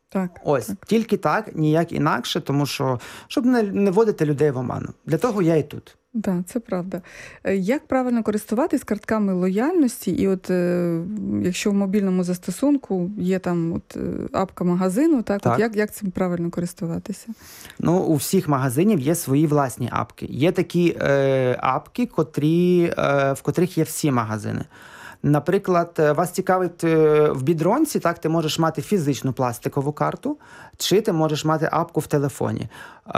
Так, Ось, так. тільки так, ніяк інакше, тому що, щоб не вводити людей в оману. Для того я і тут. Да, це правда. Як правильно користуватись картками лояльності? І от якщо в мобільному застосунку є там апка магазину, так. От як цим правильно користуватися? Ну, у всіх магазинів є свої власні апки. Є такі апки, в котрих є всі магазини. Наприклад, вас цікавить в Бідронці, так, ти можеш мати фізичну пластикову карту, чи ти можеш мати апку в телефоні.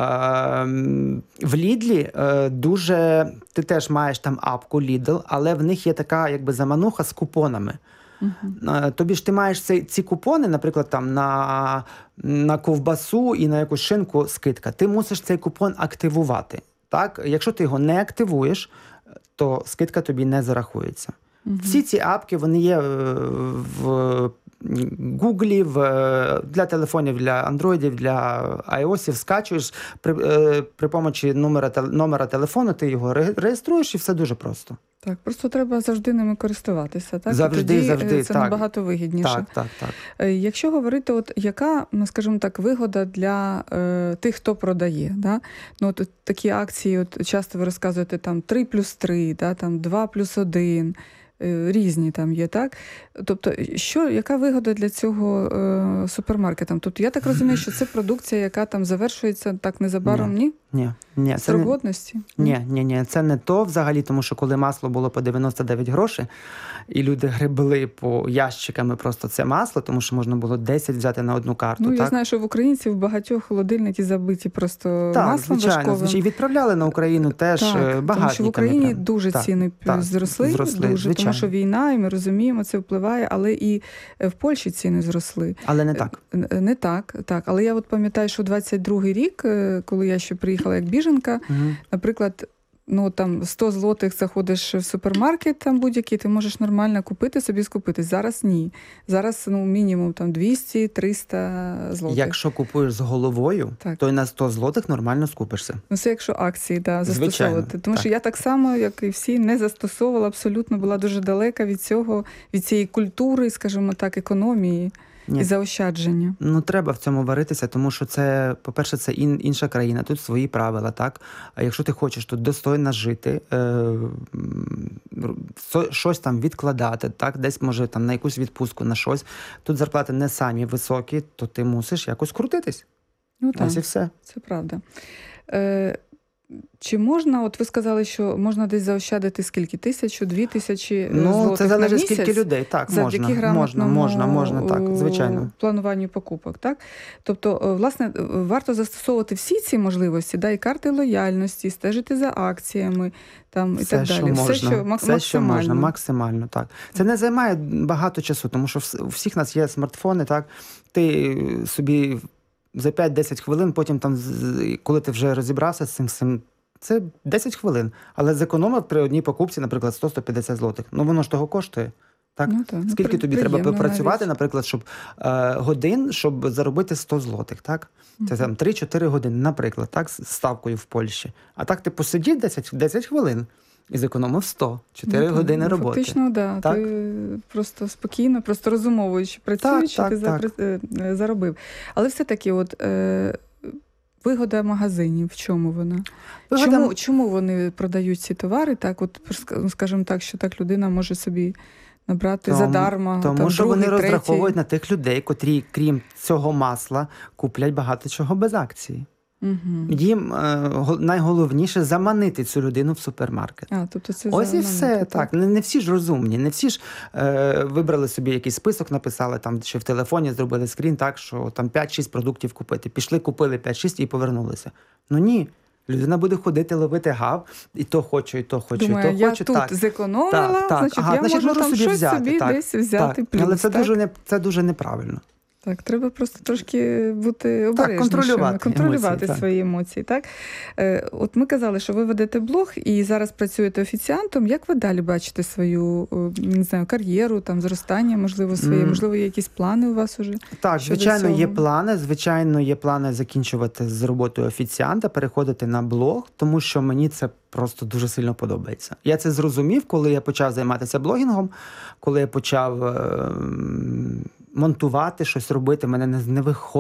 В Лідлі ти теж маєш там апку Lidl, але в них є така якби замануха з купонами. Тобі ж ти маєш ці купони, наприклад, там на ковбасу і на якусь шинку скидка. Ти мусиш цей купон активувати. Так? Якщо ти його не активуєш, то скидка тобі не зарахується. Всі ці апки, вони є в Гуглі, для телефонів, для андроїдів, для iOS, скачуєш, при помочі номера телефону ти його реєструєш і все дуже просто. Так, просто треба завжди ними користуватися, так? Завжди, це так. набагато вигідніше. Так. Якщо говорити, яка, скажімо так, вигода для тих, хто продає, да? Ну, такі акції, часто ви розказуєте, там 3+3, да? Там 2+1, різні там є, так? Тобто, яка вигода для цього супермаркетам? Тобто, я так розумію, що це продукція, яка там завершується так незабаром, ні? Ні. Срок годності? Ні, це не то взагалі, тому що коли масло було по 99 грошей, і люди гребли по ящиками просто це масло, тому що можна було 10 взяти на одну карту. Ну, я знаю, що в українців багатьох холодильники забиті просто маслом важковим. Так, звичайно. І відправляли на Україну теж багатниками. Тому що в Україні дуже ціни зросли, тому що війна, і ми розуміємо, це впливає, але і в Польщі ціни зросли. Але не так. Не так. Але я пам'ятаю, що 22-й рік, коли я ще приїхала як біженка, наприклад, там 100 злотих заходиш в супермаркет там будь-який, ти можеш нормально купити, собі скупитись. Зараз ні. Зараз мінімум там 200-300 злотих. Якщо купуєш з головою, то і на 100 злотих нормально скупишся. Це якщо акції, застосовувати. Тому що я так само, як і всі, не застосовувала, абсолютно була дуже далека від цієї культури, скажімо так, економії. І заощадження. Треба в цьому варитися, тому що це, по-перше, це інша країна, тут свої правила, так? А якщо ти хочеш тут достойно жити, щось там відкладати, так? Десь, може, там на якусь відпустку, на щось, тут зарплати не самі високі, то ти мусиш якось крутитись. Ось і все. Це правда. Чи можна, ви сказали, що можна десь заощадити скільки? 1000-2000 злотих це залежить, на місяць? Скільки людей, так, завдяки грамотному можна, так, звичайно. Плануванню покупок, так? Тобто, власне, варто застосовувати всі ці можливості, і карти лояльності, стежити за акціями, там, і так далі. Все, що можна, максимально, так. Це не займає багато часу, тому що у всіх нас є смартфони, так? Ти собі за 5-10 хвилин, потім там, коли ти вже розібрався з цим, це 10 хвилин. Але зекономив при одній покупці, наприклад, 100-150 злотих. Воно ж того коштує. Так? Скільки тобі треба попрацювати, наприклад, годин, щоб заробити 100 злотих, так? Це там 3-4 години, наприклад, так, з ставкою в Польщі. А так ти посидів 10 хвилин і зекономив 100. 4 години роботи. Фактично, так. Ти просто спокійно, просто розумовуючи, працюючи, ти заробив. Але все-таки вигода магазинів, в чому вона? Чому вони продають ці товари? Так, скажімо так, що так людина може собі набрати задарма. Тому що вони розраховують на тих людей, котрі, крім цього масла, куплять багато чого без акції. Їм найголовніше заманити цю людину в супермаркет. Тобто це ось і все. Так. Не всі ж розумні, не всі ж вибрали собі якийсь список, написали, там, чи в телефоні зробили скрін, так, що там 5-6 продуктів купити. Пішли, купили 5-6 і повернулися. Ні. Людина буде ходити, ловити гав, і то хочу, і то хочу, думаю, і то хочу. Я тут зекономила, значить, я можу там щось собі десь взяти плюс. Але це дуже неправильно. Так, треба просто трошки бути обережнішими, контролювати свої емоції. Так? От ми казали, що ви ведете блог і зараз працюєте офіціантом. Як ви далі бачите свою, не знаю, кар'єру, там, зростання, можливо, своє? Можливо, є якісь плани у вас уже? Так, звичайно, є плани. Звичайно, є плани закінчувати з роботою офіціанта, переходити на блог, тому що мені це просто дуже сильно подобається. Я це зрозумів, коли я почав займатися блогінгом, коли я почав монтувати, щось робити, мене не виходить.